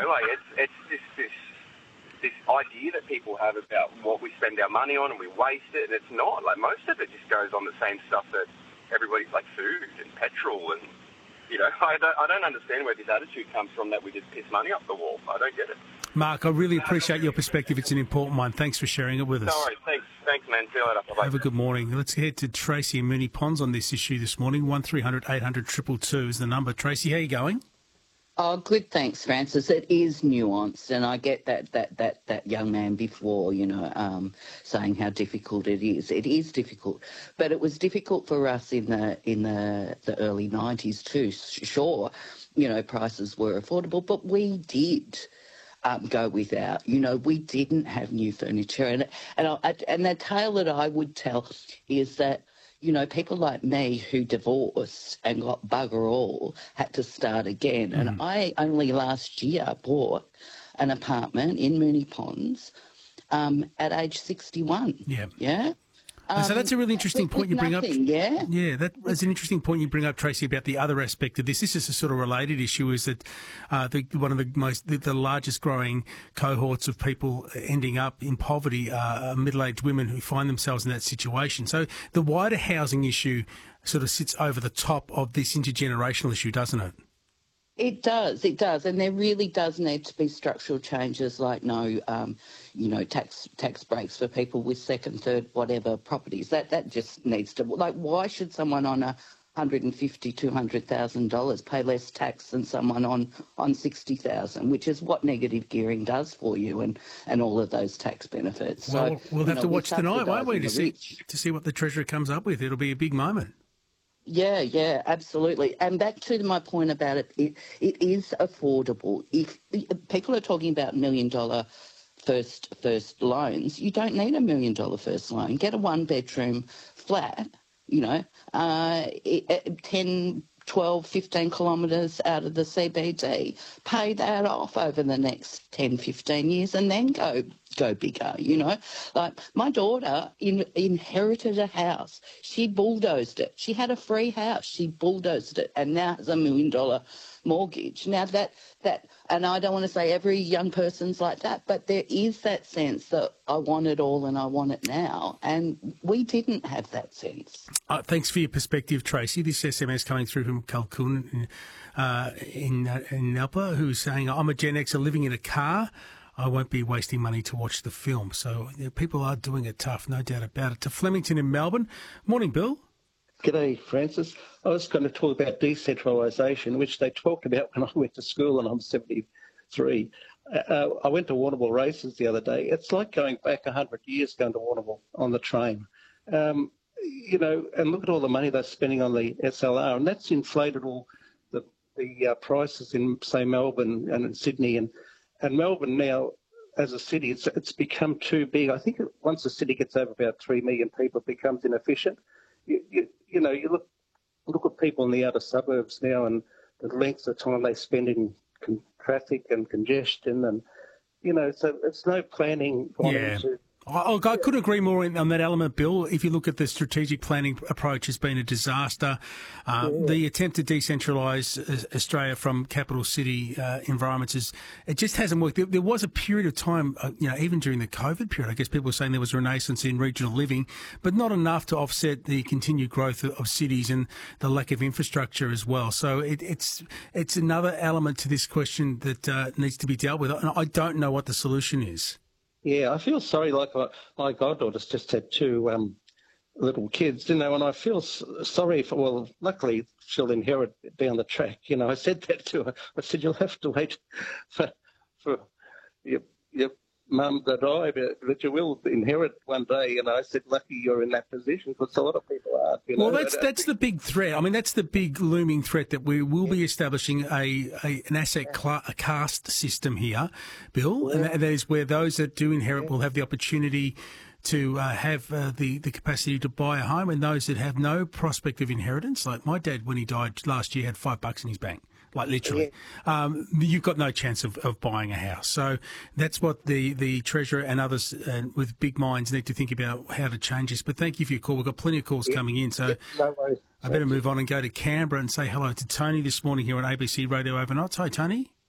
like it's this idea that people have about what we spend our money on and we waste it, and it's not. Like, most of it just goes on the same stuff that everybody's, like food and petrol, and, you know, I don't understand where this attitude comes from that we just piss money up the wall. I don't get it. Mark, I really appreciate your perspective. It's an important one. Thanks for sharing it with us. No worries. Thanks, man. See you later. Bye-bye. Have a good morning. Let's head to Tracy and Moonee Ponds on this issue this morning. 1300 800 222 is the number. Tracy, how are you going? Oh, good, thanks, Francis. It is nuanced, and I get that young man before, saying how difficult it is. It is difficult, but it was difficult for us in the early 90s too. Sure, prices were affordable, but we did go without. We didn't have new furniture, and the tale that I would tell is that, people like me who divorced and got bugger all had to start again. And I only last year bought an apartment in Moonee Ponds at age 61. Yeah. Yeah. So that's a really interesting point you bring up. Yeah. Yeah, that's an interesting point you bring up, Tracy, about the other aspect of this. This is a sort of related issue, is that one of the largest growing cohorts of people ending up in poverty are middle-aged women who find themselves in that situation. So the wider housing issue sort of sits over the top of this intergenerational issue, doesn't it? It does, and there really does need to be structural changes, like tax breaks for people with second, third, whatever properties. That just needs to, like, why should someone on $150,000, $200,000 pay less tax than someone on $60,000, which is what negative gearing does for you, and all of those tax benefits. Well, so, we'll have to watch tonight, won't we, to see what the Treasurer comes up with. It'll be a big moment. Yeah, absolutely. And back to my point about it is affordable. If people are talking about $1 million first loans, you don't need $1 million first loan. Get a one-bedroom flat, 10, 12, 15 kilometres out of the CBD. Pay that off over the next 10, 15 years, and then go bigger, Like, my daughter inherited a house. She bulldozed it. She had a free house. She bulldozed it, and now has $1 million mortgage. Now that, and I don't want to say every young person's like that, but there is that sense that I want it all and I want it now, and we didn't have that sense. Thanks for your perspective, Tracy. This SMS coming through from Kalkun in Nalpa, who's saying, I'm a Gen Xer living in a car. I won't be wasting money to watch the film. So people are doing it tough, no doubt about it. To Flemington in Melbourne. Morning, Bill. G'day, Francis. I was going to talk about decentralisation, which they talked about when I went to school, and I'm 73. I went to Warrnambool races the other day. It's like going back 100 years going to Warrnambool on the train. And look at all the money they're spending on the SLR, and that's inflated all the prices in, say, Melbourne and in Sydney. And Melbourne now, as a city, it's become too big. I think once the city gets over about 3 million people, it becomes inefficient. You look at people in the outer suburbs now, and the length of time they spend in traffic and congestion, and so it's no planning. I couldn't agree more on that element, Bill. If you look at the strategic planning approach, has been a disaster. The attempt to decentralise Australia from capital city environments it just hasn't worked. There was a period of time, even during the COVID period, I guess people were saying there was a renaissance in regional living, but not enough to offset the continued growth of cities and the lack of infrastructure as well. So it's another element to this question that needs to be dealt with, and I don't know what the solution is. Yeah, I feel sorry. Like my goddaughter's just had two little kids, and I feel sorry for. Well, luckily she'll inherit down the track. I said that to her. I said you'll have to wait for your mum to die, but you will inherit one day. And I said, lucky you're in that position, because a lot of people aren't. Well, that's the big threat. I mean, that's the big looming threat, that we will be establishing an asset caste system here, Bill, and that is where those that do inherit will have the opportunity to have the capacity to buy a home, and those that have no prospect of inheritance, like my dad when he died last year had $5 in his bank. Like literally, you've got no chance of buying a house. So that's what the Treasurer and others with big minds need to think about, how to change this. But thank you for your call. We've got plenty of calls coming in, so no worries. I better move on and go to Canberra and say hello to Tony this morning here on ABC Radio Overnight. Hi, Tony.